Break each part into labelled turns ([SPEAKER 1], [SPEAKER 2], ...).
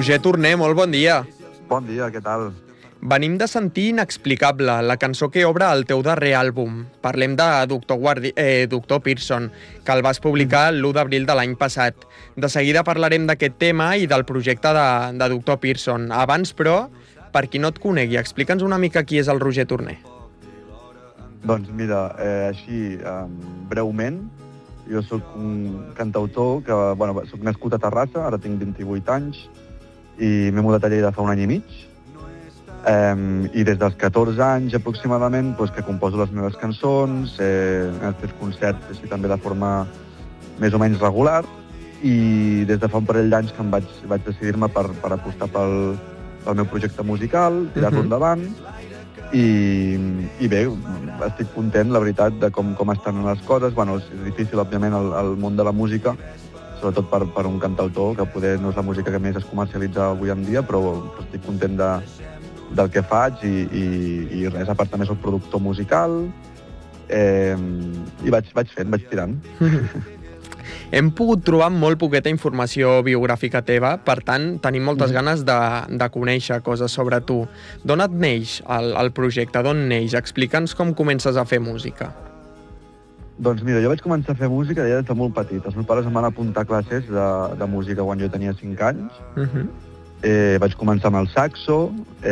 [SPEAKER 1] Roger Torner, molt bon dia.
[SPEAKER 2] Bon dia, què tal?
[SPEAKER 1] Venim de sentir Inexplicable, la cançó que obre el teu darrer àlbum. Parlem de Dr. Pearson, que el vas publicar l'1 d'abril de l'any passat. De seguida parlarem d'aquest tema i del projecte de Dr. Pearson. Abans, però, per qui no et conegui, explica'ns una mica qui és el Roger Torner.
[SPEAKER 2] Doncs mira, així, breument, jo sóc un cantautor que, soc nascut a Terrassa, ara tinc 28 anys, i m'he mudat a Lleida fa un any i mig. I des dels 14 anys aproximadament que composo les meves cançons, he fet concerts així també de forma més o menys regular, i des de fa un parell d'anys que vaig decidir-me per apostar pel meu projecte musical, tirar-lo endavant, i bé, estic content, la veritat, de com estan les coses. És difícil, òbviament, el món de la música, sobretot per un cantautor, que poder no és la música que més es comercialitza avui en dia, però estic content del que faig i res, a part també soc productor musical i vaig tirant.
[SPEAKER 1] Hem pogut trobar molt poqueta informació biogràfica teva, per tant, tenim moltes ganes de conèixer coses sobre tu. D'on et neix el projecte? D'on neix? Explica'ns com comences a fer música.
[SPEAKER 2] Doncs mira, jo vaig començar a fer música ja des de molt petit. Els meus pares em van apuntar a classes de música quan jo tenia 5 anys. Vaig començar amb el saxo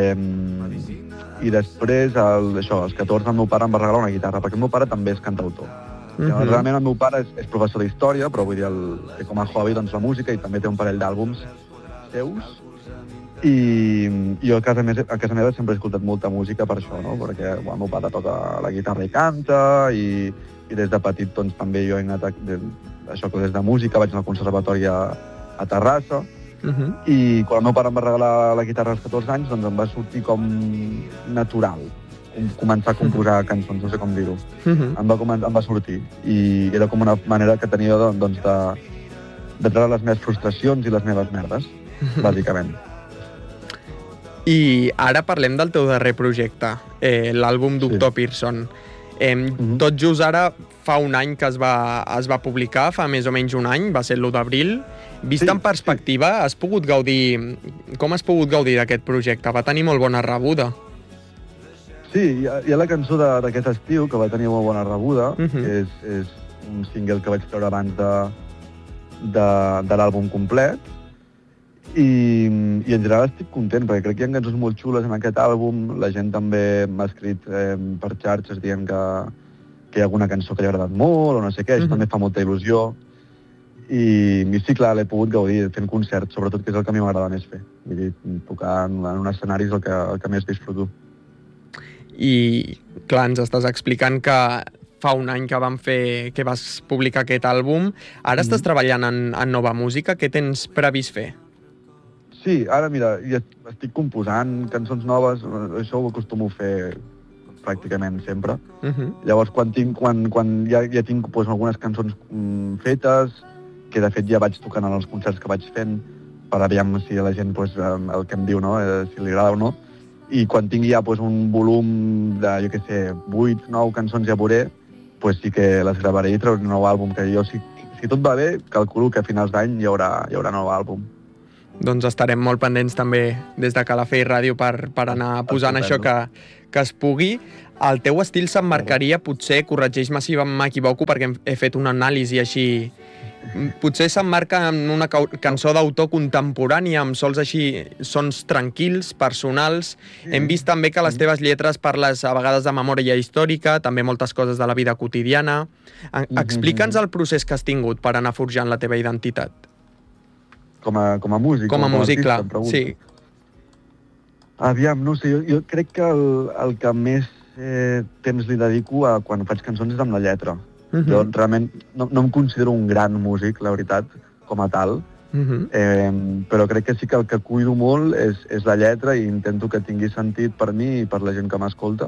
[SPEAKER 2] i després, als 14, el meu pare em va regalar una guitarra, perquè el meu pare també és cantautor. Realment el meu pare és professor d'història, però vull dir, té com a hobby la música i també té un parell d'àlbums seus. I jo a casa meva sempre he escoltat molta música per això, no? Perquè el meu pare toca la guitarra i canta, i des de petit també jo he anat a classes de música, vaig anar al conservatori a Terrassa, i quan el meu pare em va regalar la guitarra als 14 anys, doncs em va sortir com natural començar a composar cançons, no sé com dir-ho. Em va sortir, i era com una manera que tenia de treure les meves frustracions i les meves merdes, bàsicament.
[SPEAKER 1] I ara parlem del teu darrer projecte, l'àlbum Dr. Pearson. Tot just ara fa un any que es va publicar, fa més o menys un any, va ser l'1 d'abril. Vist en perspectiva, com has pogut gaudir d'aquest projecte? Va tenir molt bona rebuda.
[SPEAKER 2] Sí, hi ha la cançó d'aquest estiu, que va tenir molt bona rebuda, que és un single que vaig treure abans de l'àlbum complet, i en general estic content, perquè crec que hi ha cançons molt xules en aquest àlbum. La gent també m'ha escrit per xarxes dient que hi ha alguna cançó que li ha agradat molt, o no sé què, això també fa molta il·lusió. I sí, clar, l'he pogut gaudir fent concerts, sobretot, que és el que a mi m'agrada més fer. Vull dir, tocar en un escenari és el que més disfruto.
[SPEAKER 1] I, clar, ens estàs explicant que fa un any que vas publicar aquest àlbum. Ara estàs treballant en nova música. Què tens previst fer?
[SPEAKER 2] Sí, ara, mira, ja estic composant cançons noves. Això ho acostumo a fer pràcticament sempre. Llavors, quan ja tinc algunes cançons fetes, que de fet ja vaig tocant en els concerts que vaig fent, per aviam si a la gent el que em diu, no? Si li agrada o no. I quan tingui ja un volum de, 8, 9 cançons ja veuré, sí que les gravaré i trauré un nou àlbum, que jo, si tot va bé, calculo que a finals d'any hi haurà nou àlbum.
[SPEAKER 1] Doncs estarem molt pendents també des de Calafell Ràdio per anar posant això que es pugui. El teu estil s'emmarcaria, potser, corregeix-me si m'equivoco, perquè he fet una anàlisi així, potser s'emmarca en una cançó d'autor contemporani, amb sols així, sons tranquils, personals. Hem vist també que les teves lletres parles a vegades de memòria històrica, també moltes coses de la vida quotidiana. Explica'ns el procés que has tingut per anar forjant la teva identitat.
[SPEAKER 2] Com a músic?
[SPEAKER 1] Com a músic, clar, sí.
[SPEAKER 2] Aviam, no sé, jo crec que el que més temps li dedico quan faig cançons és amb la lletra. Jo realment no em considero un gran músic, la veritat, com a tal, però crec que sí que el que cuido molt és la lletra, i intento que tingui sentit per mi i per la gent que m'escolta.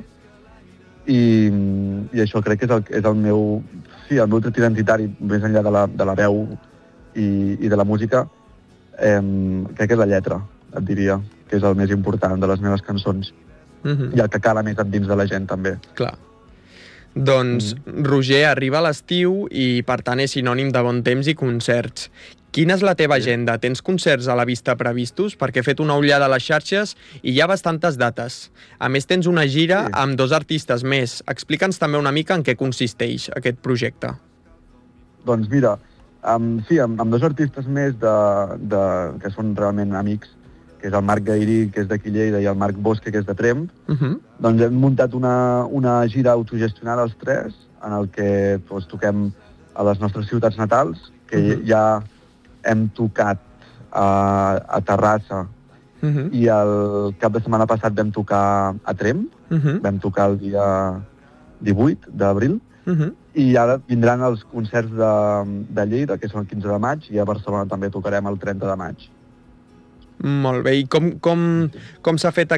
[SPEAKER 2] I això crec que és el meu tret identitari, més enllà de la veu i de la música. Crec que és la lletra, et diria, que és el més important de les meves cançons. I el que cala més dins de la gent, també.
[SPEAKER 1] Clar. Doncs, Roger, arriba l'estiu i, per tant, és sinònim de bon temps i concerts. Quina és la teva agenda? Tens concerts a la vista previstos? Perquè he fet una ullada a les xarxes i hi ha bastantes dates. A més, tens una gira amb 2 artistes més. Explica'ns també una mica en què consisteix aquest projecte.
[SPEAKER 2] Doncs mira, amb 2 artistes més que són realment amics, que és el Marc Gairí, que és d'aquí Lleida, i el Marc Bosque, que és de Tremp, doncs hem muntat una gira autogestionada els 3, en el que toquem a les nostres ciutats natals, que ja hem tocat a Terrassa, i el cap de setmana passat vam tocar a Tremp, vam tocar el dia 18 d'abril, i ara vindran els concerts de Lleida, que són el 15 de maig, i a Barcelona també tocarem el 30 de maig.
[SPEAKER 1] Molt bé, i com s'ha fet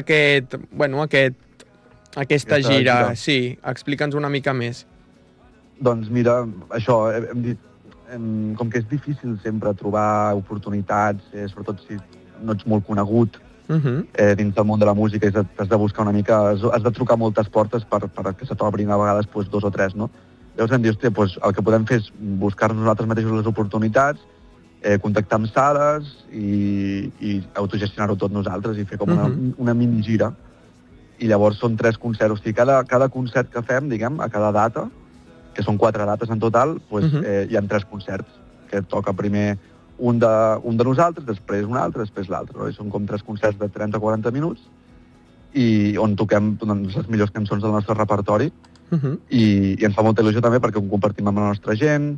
[SPEAKER 1] aquesta gira? Sí, explica'ns una mica més.
[SPEAKER 2] Doncs mira, això, hem dit, com que és difícil sempre trobar oportunitats, sobretot si no ets molt conegut dins del món de la música, i has de buscar una mica, has de trucar moltes portes perquè se t'obrin a vegades 2 o 3, no? Llavors vam dir, hòstia, el que podem fer és buscar-nos nosaltres mateixos les oportunitats, contactar amb sales i autogestionar-ho tot nosaltres i fer com una mini gira. I llavors són 3 concerts. O sigui, cada concert que fem, diguem, a cada data, que són 4 dates en total, hi ha 3 concerts, que toca primer un de nosaltres, després un altre, després l'altre. No? I són com 3 concerts de 30-40 minuts i on toquem les millors cançons del nostre repertori i ens fa molta il·lusió també perquè ho compartim amb la nostra gent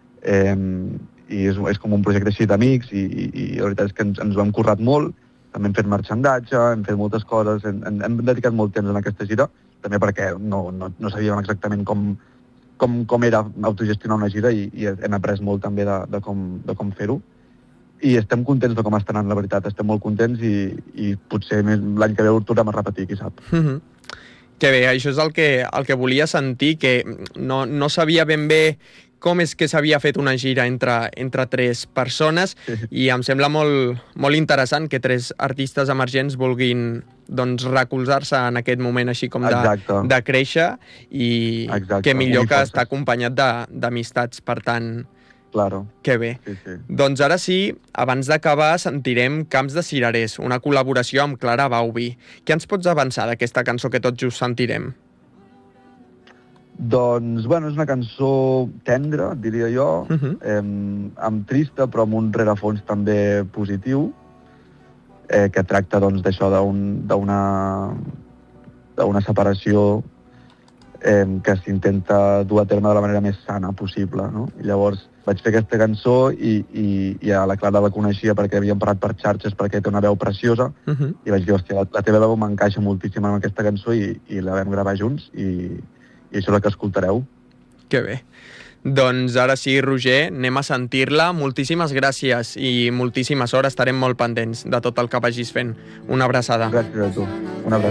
[SPEAKER 2] i és com un projecte així d'amics i la veritat és que ens ho hem currat molt. També hem fet marxandatge, hem fet moltes coses, hem dedicat molt temps en aquesta gira, també perquè no sabíem exactament com era autogestionar una gira i hem après molt també de com fer-ho. I estem contents de com està anant, la veritat. Estem molt contents i potser l'any que ve ho tornem a repetir, qui sap.
[SPEAKER 1] Que bé, això és el que volia sentir, que no sabia ben bé com és que s'havia fet una gira entre 3 persones i em sembla molt interessant que 3 artistes emergents vulguin recolzar-se en aquest moment així com de créixer i que millor que estar acompanyat d'amistats, per tant,
[SPEAKER 2] claro.
[SPEAKER 1] Que bé.
[SPEAKER 2] Sí.
[SPEAKER 1] Doncs ara sí, abans d'acabar sentirem Camps de Cirerers, una col·laboració amb Clara Baubi. Què ens pots avançar d'aquesta cançó que tot just sentirem?
[SPEAKER 2] Doncs, és una cançó tendra, diria jo, amb trista, però amb un rerefons també positiu, que tracta d'això, d'una separació que s'intenta dur a terme de la manera més sana possible, no? I llavors vaig fer aquesta cançó i a la Clara la coneixia perquè havíem parlat per xarxes, perquè té una veu preciosa, i vaig dir, hòstia, la teva veu m'encaixa moltíssim amb aquesta cançó i la vam gravar junts i això és el que escoltareu.
[SPEAKER 1] Que bé. Doncs ara sí, Roger, anem a sentir-la. Moltíssimes gràcies i moltíssima sort. Estarem molt pendents de tot el que vagis fent. Una abraçada.
[SPEAKER 2] Gràcies a tu. Una abraçada.